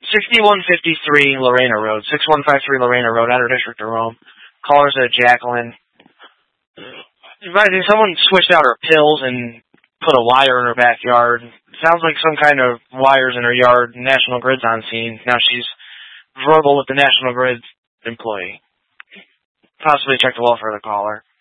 6153 Lorena Road, 6153 Lorena Road, Outer District of Rome. Caller's Jacqueline. Someone switched out her pills and put a wire in her backyard. Sounds like some kind of wires in her yard. National Grid's on scene. Now she's verbal with the National Grid employee. Possibly check the welfare of the caller.